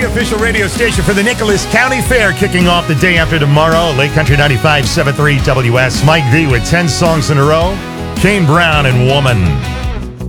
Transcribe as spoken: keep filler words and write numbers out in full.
official radio station for the Nicholas County Fair, kicking off the day after tomorrow. Lake Country ninety-five point seven three W S. Mike V with ten songs in a row. Kane Brown and Woman.